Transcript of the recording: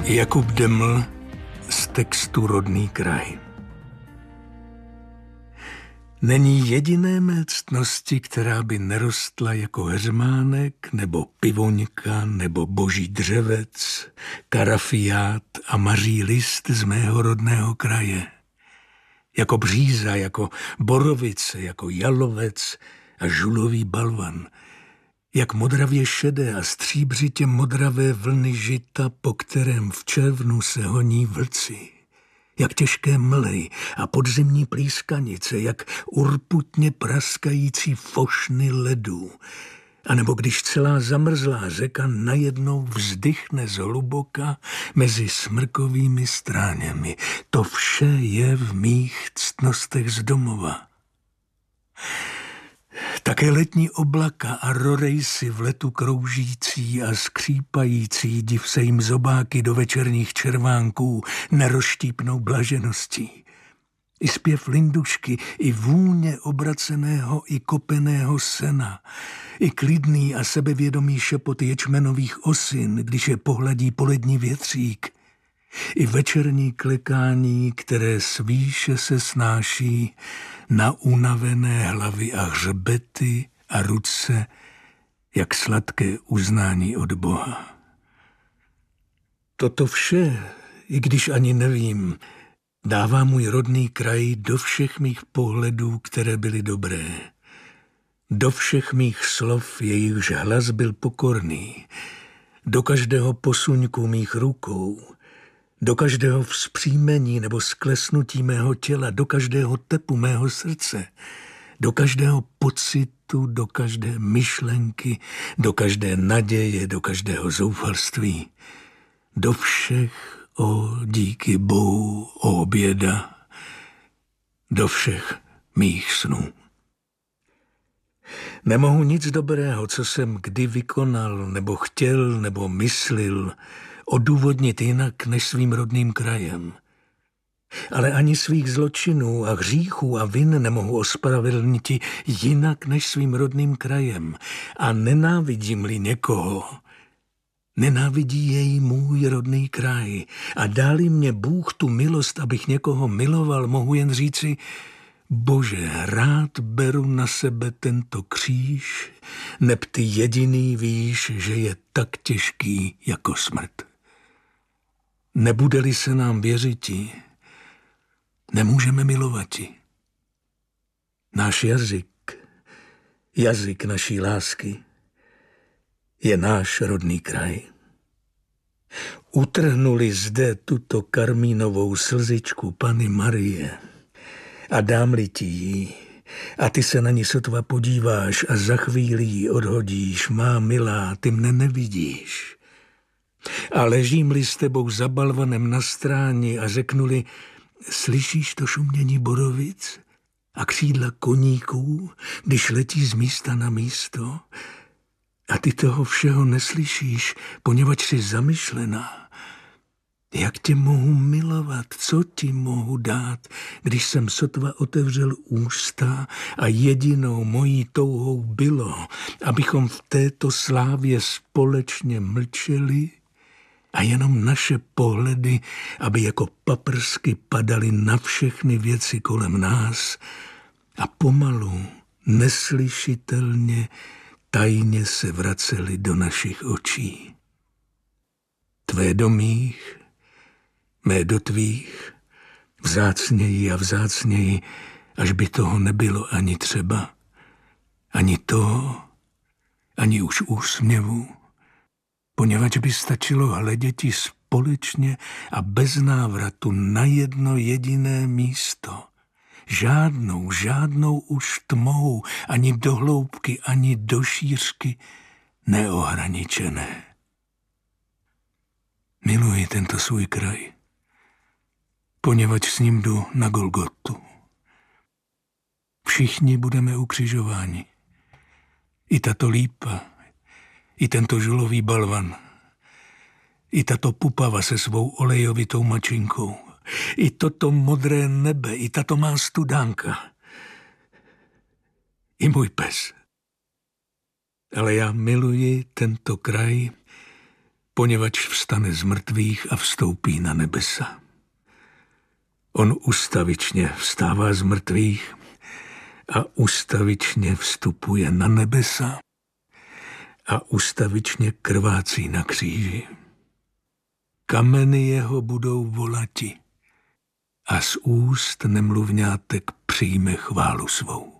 Jakub Deml z textu Rodný kraj. Není jediné mé ctnosti, která by nerostla jako heřmánek, nebo pivoňka, nebo boží dřevec, karafiát a maří list z mého rodného kraje. Jako bříza, jako borovice, jako jalovec a žulový balvan. Jak modravě šedé a stříbřitě modravé vlny žita, po kterém v červnu se honí vlci. Jak těžké mly a podzimní plískanice, jak urputně praskající fošny ledů. A nebo když celá zamrzlá řeka najednou vzdychne zhluboka mezi smrkovými stráněmi. To vše je v mých ctnostech z domova. Také letní oblaka a rorejsy v letu kroužící a skřípající, div se jim zobáky do večerních červánků, nerozštípnou blažeností. I zpěv lindušky, i vůně obraceného i kopeného sena, i klidný a sebevědomý šepot ječmenových osin, když je pohladí polední větřík, i večerní klekání, které svýše se snáší na unavené hlavy a hřbety a ruce, jak sladké uznání od Boha. Toto vše, i když ani nevím, dává můj rodný kraj do všech mých pohledů, které byly dobré. Do všech mých slov, jejichž hlas byl pokorný. Do každého posuňku mých rukou. Do každého vzpřímení nebo sklesnutí mého těla, do každého tepu mého srdce, do každého pocitu, do každé myšlenky, do každé naděje, do každého zoufalství, do všech, díky Bohu, běda, do všech mých snů. Nemohu nic dobrého, co jsem kdy vykonal, nebo chtěl, nebo myslil, odůvodnit jinak než svým rodným krajem. Ale ani svých zločinů a hříchů a vin nemohu ospravedlniti jinak než svým rodným krajem. A nenávidím-li někoho, nenávidí jej můj rodný kraj. A dá-li mě Bůh tu milost, abych někoho miloval, mohu jen říci: Bože, rád beru na sebe tento kříž, neb ty jediný víš, že je tak těžký jako smrt. Nebude-li se nám věřiti, nemůžeme milovati. Náš jazyk naší lásky, je náš rodný kraj. Utrhnuli zde tuto karmínovou slzičku Panny Marie a dám-li ti ji, a ty se na ní sotva podíváš a za chvíli ji odhodíš, má milá, ty mne nevidíš. A ležím-li s tebou za balvanem na stráni a řeknu-li: slyšíš to šumění borovic a křídla koníků, když letí z místa na místo? A ty toho všeho neslyšíš, poněvadž jsi zamyšlená. Jak tě mohu milovat, co ti mohu dát, když jsem sotva otevřel ústa a jedinou mojí touhou bylo, abychom v této slávě společně mlčeli a jenom naše pohledy, aby jako paprsky padaly na všechny věci kolem nás a pomalu, neslyšitelně, tajně se vracely do našich očí. Tvé do mých, mé do tvých, vzácněji a vzácněji, až by toho nebylo ani třeba, ani toho, ani už úsměvu, poněvadž by stačilo hleděti společně a bez návratu na jedno jediné místo. Žádnou už tmou, ani do hloubky, ani do šířky neohraničené. Miluji tento svůj kraj, poněvadž s ním jdu na Golgotu. Všichni budeme ukřižováni. I tato lípa, i tento žulový balvan, i tato pupava se svou olejovitou mačinkou, i toto modré nebe, i tato má studánka, i můj pes. Ale já miluji tento kraj, poněvadž vstane z mrtvých a vstoupí na nebesa. On ustavičně vstává z mrtvých a ustavičně vstupuje na nebesa a ustavičně krvácí na kříži. Kameny jeho budou volati a z úst nemluvňátek přijme chválu svou.